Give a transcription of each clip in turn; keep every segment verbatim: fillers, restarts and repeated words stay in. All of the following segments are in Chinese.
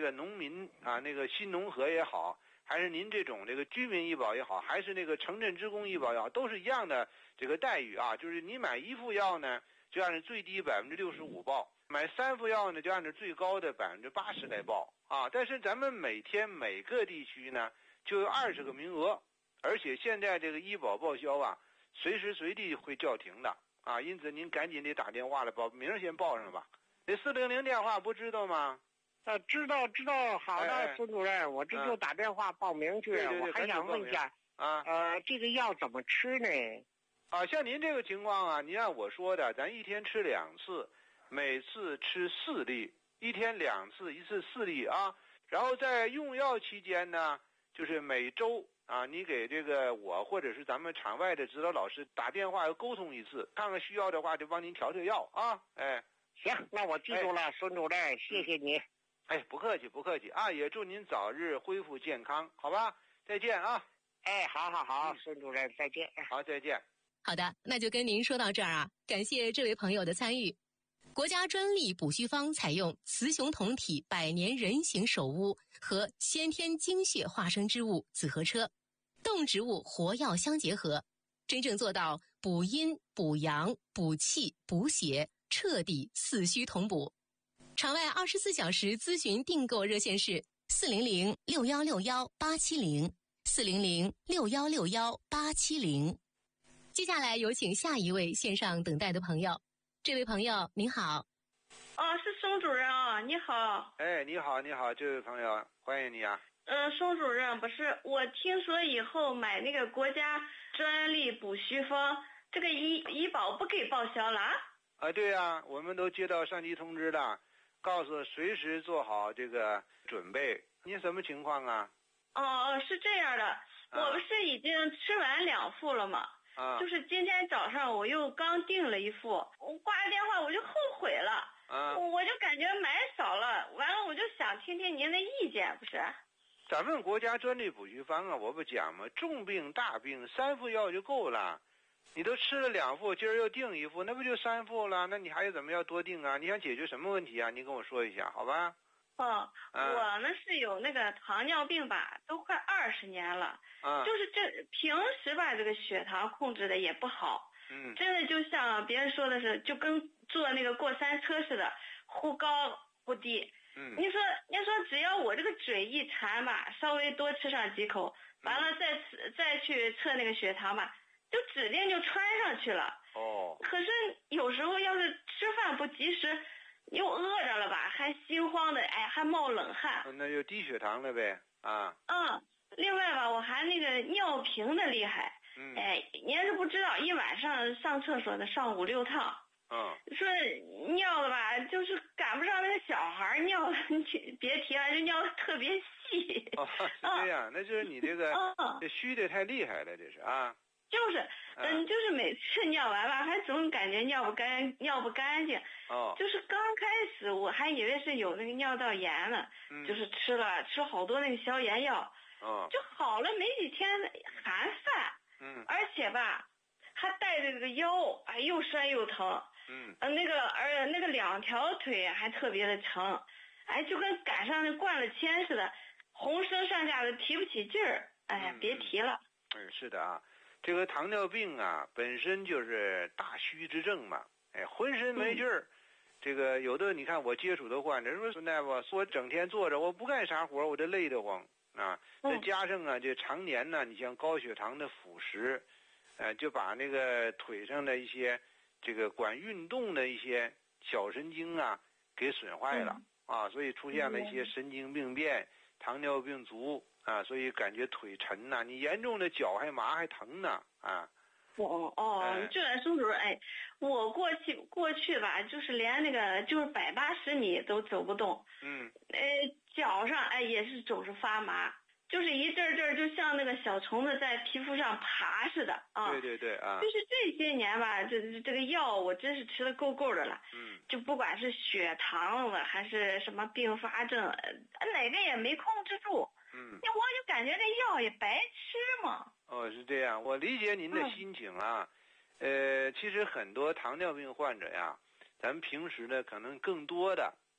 个农民啊，那个新农合也好，还是您这种这个居民医保也好，还是那个城镇职工医保也好，都是一样的这个待遇啊。就是你买一副药呢，就按照最低百分之六十五报；买三副药呢，就按照最高的百分之八十来报啊。但是咱们每天每个地区呢，就有二十个名额，而且现在这个医保报销啊，随时随地会叫停的啊。因此您赶紧得打电话来报，明儿先报上吧。这四零零电话不知道吗？ 呃，知道知道，好的， 哎、 孙主任，我这就打电话报名去。 对对对， 我还想问一下啊， 呃，这个药怎么吃呢？ 啊，像您这个情况啊，您按我说的，咱一天吃两次，每次吃四粒，一天两次，一次四粒啊。然后在用药期间呢，就是每周啊，你给这个我或者是咱们场外的指导老师打电话要沟通一次，看看需要的话就帮您调调药啊。哎。 行，那我记住了，哎、孙主任，谢谢你。 哎，不客气，不客气啊！也祝您早日恢复健康，好吧？再见啊！ 哎，好好好，嗯、孙主任，再见。 好，再见。 好的，那就跟您说到这儿啊，感谢这位朋友的参与。国家专利补虚方采用雌雄同体百年人形首乌和先天精血化生之物紫河车，动植物活药相结合，真正做到补阴、补阳、补气、补血。彻底四虚同补。场外二十四小时咨询订购热线是四零零六幺六幺八七零四零零六幺六幺八七零。接下来有请下一位线上等待的朋友。这位朋友您好。 哦，是宋主任啊，你好。 哎，你好，你好，这位朋友，欢迎你啊。 呃，宋主任，不是，我听说以后买那个国家专利补虚方，这个医医保不给报销了啊？ 啊，对呀、啊，我们都接到上级通知了，告诉随时做好这个准备。您什么情况啊？ 哦，是这样的，啊、我不是已经吃完两副了吗？啊，就是今天早上我又刚订了一副，我挂了电话我就后悔了，啊，我就感觉买少了，完了我就想听听您的意见，不是？ 咱们国家专利补虚方啊，我不讲吗？重病大病三副药就够了。你都吃了两副，今儿又订一副，那不就三副了？那你还有怎么要多订啊？你想解决什么问题啊？你跟我说一下，好吧？ 哦，啊、我呢是有那个糖尿病吧，都快二十年了，啊，就是这平时吧，这个血糖控制的也不好，嗯，真的就像别人说的是，就跟坐那个过山车似的，忽高忽低。嗯，你说你说只要我这个嘴一馋吧，稍微多吃上几口，完了再、嗯、再去测那个血糖吧。就指定就穿上去了哦，可是有时候要是吃饭不及时，又饿着了吧，还心慌的，哎，还冒冷汗。 那就低血糖了呗啊。 嗯，另外吧，我还那个尿频的厉害，嗯，哎，你要是不知道，一晚上上厕所的上五六趟。嗯，说尿的吧，就是赶不上那个小孩尿的，别提了，就尿的特别细。 哦，是这样，嗯、那就是你这个、嗯、这虚的太厉害了，这是啊。 就是，嗯，就是每次尿完吧，还总感觉尿不干，尿不干净。哦。就是刚开始我还以为是有那个尿道炎了，嗯，就是吃了吃了好多那个消炎药，哦，就好了没几天，还犯。嗯。而且吧，还带着这个腰，哎，又酸又疼。嗯。呃，那个而那个两条腿还特别的疼，哎，就跟赶上那灌了铅似的，浑身上下的提不起劲儿。哎呀，嗯、别提了。 嗯，是的啊。这个糖尿病啊，本身就是大虚之症嘛，哎，浑身没劲儿。嗯、这个有的你看我接触的患者说，孙大夫说我整天坐着，我不干啥活，我这累得慌啊。再加上啊，这常年呢，你像高血糖的腐蚀，呃，就把那个腿上的一些这个管运动的一些小神经啊给损坏了、嗯、啊，所以出现了一些神经病变、糖尿病足。啊，所以感觉腿沉呐、啊，你严重的脚还麻还疼呢啊！ 哦哦，哎、这孙主任，哎，我过去过去吧，就是连那个就是百八十米都走不动，嗯，呃，脚上哎也是总是发麻，就是一阵阵就像那个小虫子在皮肤上爬似的啊！ 对对对啊！ 就是这些年吧，这这个药我真是吃的够够的了，嗯，就不管是血糖了还是什么并发症，哪个也没控制住。嗯，那我就感觉这药也白吃嘛。 哦，是这样，我理解您的心情啊。嗯、呃，其实很多糖尿病患者呀，咱们平时呢可能更多的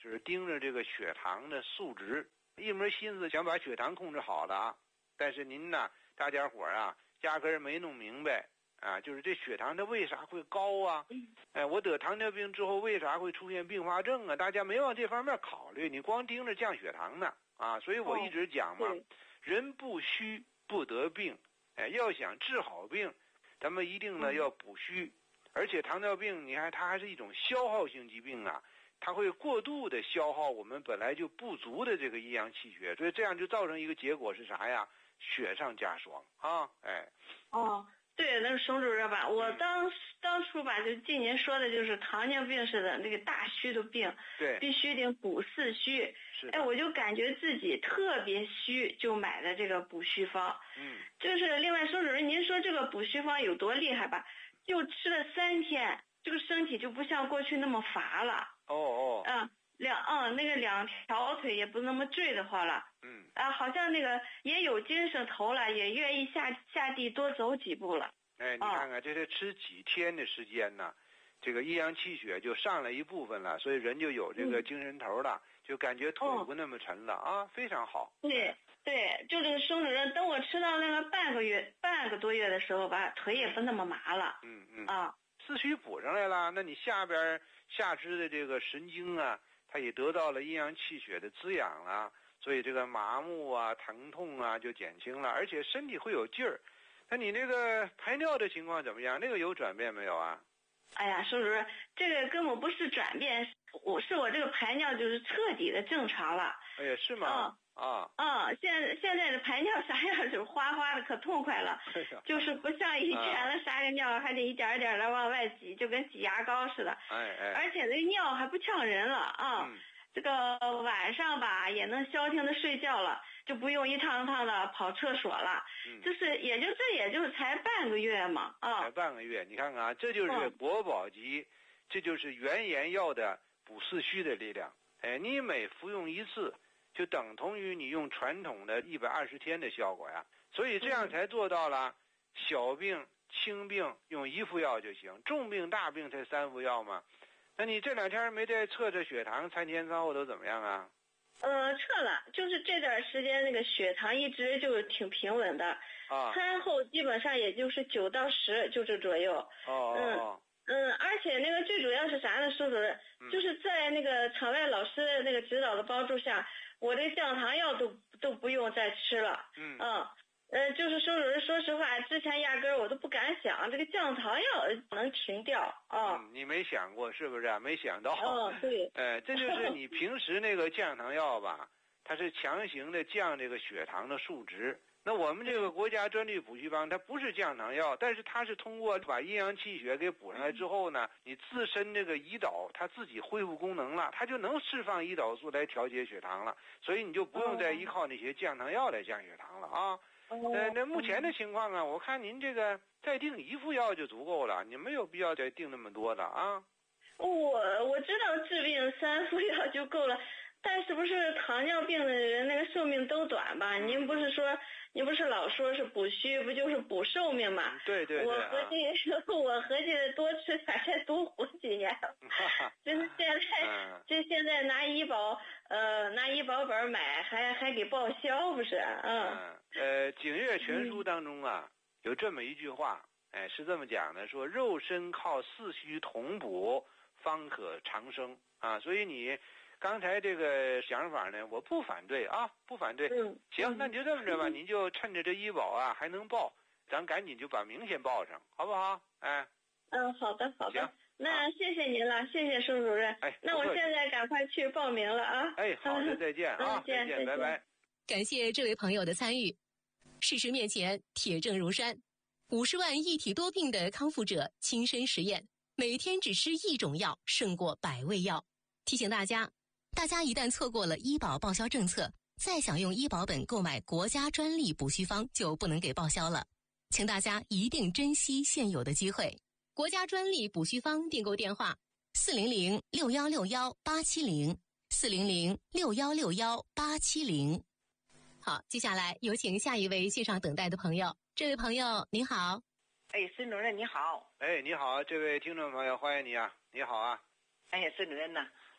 就是盯着这个血糖的数值，一门心思想把血糖控制好了啊。但是您呢，大家伙啊，压根儿没弄明白啊，就是这血糖它为啥会高啊？哎，我得糖尿病之后为啥会出现并发症啊？大家没往这方面考虑，你光盯着降血糖呢啊！所以我一直讲嘛，人不虚不得病，哎，要想治好病，咱们一定呢要补虚。而且糖尿病，你看它还是一种消耗性疾病啊，它会过度的消耗我们本来就不足的这个阴阳气血，所以这样就造成一个结果是啥呀？雪上加霜啊！哎， 哦，对，那个熊主任吧，我当、嗯、当初吧，就记您说的，就是糖尿病似的那个大虚的病， 对， 必须得补四虚。 是， 哎，我就感觉自己特别虚，就买了这个补虚方。 嗯， 就是另外，熊主任，您说这个补虚方有多厉害吧？就吃了三天，这个身体就不像过去那么乏了。 哦哦。 嗯。两嗯，那个两条腿也不那么坠得慌了， 嗯啊，好像那个也有精神头了，也愿意下下地多走几步了。 哎，你看看，这是吃几天的时间呢，这个阴阳气血就上来一部分了，所以人就有这个精神头了，嗯、就感觉腿不那么沉了、嗯、啊，非常好。 对对，就这个熊主任，等我吃到那个半个月、半个多月的时候吧，腿也不那么麻了。 嗯嗯啊， 四虚补上来了，那你下边下肢的这个神经啊。它也得到了阴阳气血的滋养了，所以这个麻木啊、疼痛啊就减轻了，而且身体会有劲儿。那你那个排尿的情况怎么样？那个有转变没有啊？ 哎呀，熊主任，这个根本不是转变，我是我这个排尿就是彻底的正常了。 哎呀，是吗？ 嗯、 啊。 嗯，现现在的排尿啥样就是哗哗的，可痛快了。 哎呀， 就是不像以前了，撒个尿还得一点一点的往外挤，就跟挤牙膏似的。 哎哎。 而且这尿还不呛人了啊。 嗯。 这个晚上吧也能消停的睡觉了，就不用一趟一趟的跑厕所了。 嗯。 就是也就这也就才半个月嘛啊。 才半个月，你看看啊，这就是国宝级，嗯、这就是原研药的补四虚的力量。哎，你每服用一次，就等同于你用传统的一百二十天的效果呀。所以这样才做到了，小病轻病用一副药就行，重病大病才三副药嘛。那你这两天没再测测血糖，餐前餐后都怎么样啊？ 呃，测了，就是这段时间那个血糖一直就挺平稳的， 啊， 餐后基本上也就是九到十就这左右。 哦嗯哦嗯，而且那个最主要是啥呢，苏主任？ 嗯、 就是在那个场外老师那个指导的帮助下，我这降糖药都都不用再吃了。 嗯。 嗯。呃，就是说，主任，说实话，之前压根儿我都不敢想这个降糖药能停掉啊、 嗯。你没想过是不是、啊？没想到。 哦，对。 呃，这就是你平时那个降糖药吧，它是强行的降这个血糖的数值。那我们这个国家专利补虚方，它不是降糖药，但是它是通过把阴阳气血给补上来之后呢，你自身这个胰岛它自己恢复功能了，它就能释放胰岛素来调节血糖了，所以你就不用再依靠那些降糖药来降血糖了啊。呃，那目前的情况啊，我看您这个再定一副药就足够了，你没有必要再定那么多的啊。 我我知道治病三副药就够了，但是不是糖尿病的人那个寿命都短吧？ 嗯、 您不是说您不是老说是补虚，不就是补寿命嘛？ 对对对。 我合计、啊、我合计多吃点再多活几年。就是现在， 嗯、 这现在拿医保呃拿医保本买，还还给报销不是？嗯。 嗯呃，《景岳全书》当中啊，嗯、有这么一句话，哎，是这么讲的：说肉身靠四虚同补，方可长生啊。所以你刚才这个想法呢，我不反对啊，不反对。 嗯。 行，那你就这么着吧，嗯、您就趁着这医保啊还能报，咱赶紧就把名先报上，好不好？哎。 嗯，好的，好的。 行。 那谢谢您了，谢谢孙主任。 哎， 那我现在赶快去报名了啊。 哎，好的，再见啊， 再见， 拜拜。 感谢这位朋友的参与。事实面前，铁证如山。五十万一体多病的康复者亲身实验，每天只吃一种药胜过百味药。提醒大家，大家一旦错过了医保报销政策，再想用医保本购买国家专利补虚方就不能给报销了。请大家一定珍惜现有的机会。国家专利补虚方订购电话：四零零六幺六幺八七零，四零零六幺六幺八七零。好，接下来有请下一位线上等待的朋友。这位朋友您好。 哎，孙主任你好。 哎，你好，这位听众朋友，欢迎你啊，你好啊。 哎呀，孙主任呐，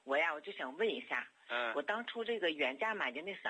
我呀，我就想问一下， 嗯， 我当初这个原价买的那三